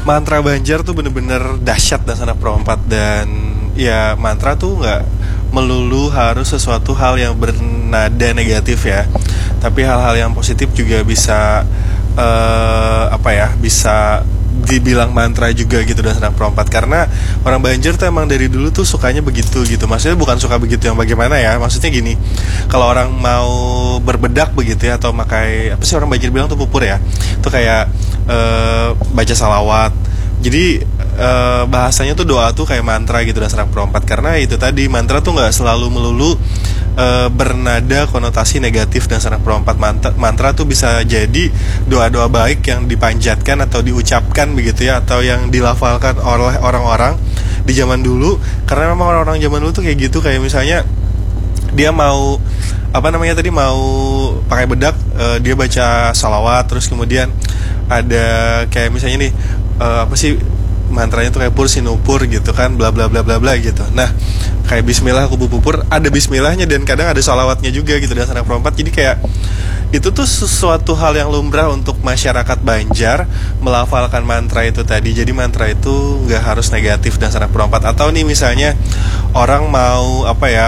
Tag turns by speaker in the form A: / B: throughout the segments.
A: Mantra Banjar tuh bener-bener dahsyat dan Sanak Pro 4. Dan ya mantra tuh nggak melulu harus sesuatu hal yang bernada negatif ya, tapi hal-hal yang positif juga bisa bisa dibilang mantra juga gitu dan Sanak Pro 4. Karena orang Banjar tuh emang dari dulu tuh sukanya begitu gitu. Maksudnya bukan suka begitu yang bagaimana ya, maksudnya gini, kalau orang mau berbedak begitu ya, atau pakai apa sih orang Banjar bilang tuh pupur ya, itu kayak baca salawat. Jadi bahasanya tuh doa tuh kayak mantra gitu dan Sanak Pro 4. Karena itu tadi, mantra tuh nggak selalu melulu bernada konotasi negatif dan Sanak Pro 4. Mantra tuh bisa jadi doa-doa baik yang dipanjatkan atau diucapkan begitu ya, atau yang dilafalkan oleh orang-orang di zaman dulu. Karena memang orang-orang zaman dulu tuh kayak gitu, kayak misalnya dia mau mau pakai bedak, dia baca salawat, terus kemudian ada kayak misalnya nih mantranya tuh kayak pur sinupur gitu kan, bla bla bla bla bla gitu. Nah, kayak bismillah kubu pupur, ada bismillahnya dan kadang ada salawatnya juga gitu dan Sanak Pro 4. Jadi kayak itu tuh sesuatu hal yang lumrah untuk masyarakat Banjar melafalkan mantra itu tadi. Jadi mantra itu nggak harus negatif dan Sanak Pro 4. Atau nih misalnya orang mau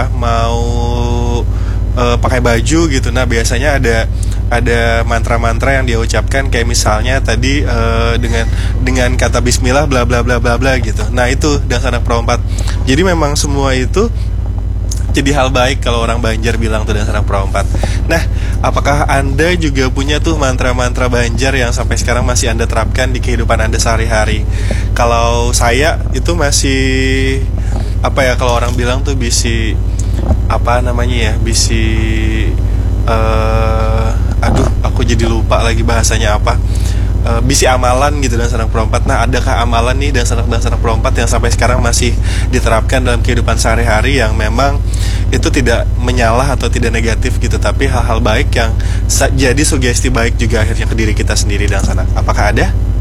A: pakai baju gitu. Nah, biasanya ada mantra-mantra yang dia ucapkan, kayak misalnya tadi dengan kata bismillah bla bla bla bla bla gitu. Nah, itu dan Sanak Pro 4. Jadi memang semua itu jadi hal baik kalau orang Banjar bilang tuh dan Sanak Pro 4. Nah, apakah Anda juga punya tuh mantra-mantra Banjar yang sampai sekarang masih Anda terapkan di kehidupan Anda sehari-hari? Kalau saya itu masih kalau orang bilang tuh bisi aku jadi lupa lagi bahasanya apa. Bisi amalan gitu dan Sanak Pro 4. Nah, adakah amalan nih dan Sanak Pro 4 yang sampai sekarang masih diterapkan dalam kehidupan sehari-hari yang memang itu tidak menyalah atau tidak negatif gitu, tapi hal-hal baik yang jadi sugesti baik juga akhirnya ke diri kita sendiri dan Sanak? Apakah ada?